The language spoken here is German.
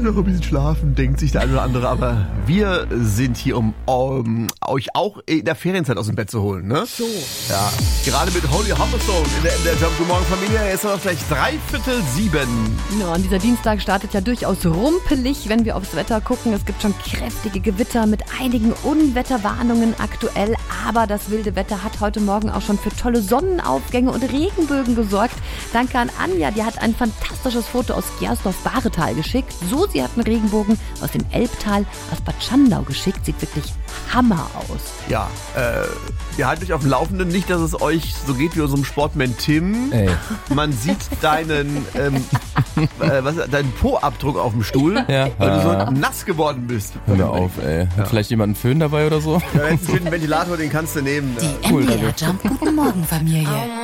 noch ein bisschen schlafen, denkt sich der eine oder andere. Aber wir sind hier, um euch auch in der Ferienzeit aus dem Bett zu holen, ne? So. Ja, gerade mit Holy Hammerstone in der Jump. Guten Morgen, Familie. Jetzt ist noch gleich 6:45. Ja, und dieser Dienstag startet ja durchaus rumpelig, wenn wir aufs Wetter gucken. Es gibt schon kräftige Gewitter mit einigen Unwetterwarnungen aktuell. Aber das wilde Wetter hat heute Morgen auch schon für tolle Sonnenaufgänge und Regenbögen gesorgt. Danke an Anja, die hat ein fantastisches Foto aus Gersdorf-Bahretal geschickt. Susi hat einen Regenbogen aus dem Elbtal, aus Bad Schandau geschickt. Sieht wirklich Hammer aus. Ja, wir halten euch auf dem Laufenden. Nicht, dass es euch so geht wie unserem Sportman Tim. Ey. Man sieht deinen Po-Abdruck auf dem Stuhl, Ja. weil du so nass geworden bist. Hör mir auf, ey. Hat vielleicht jemand einen Föhn dabei oder so? Ja, jetzt einen schönen Ventilator, den kannst du nehmen. Die MDR Jump Guten Morgen Familie.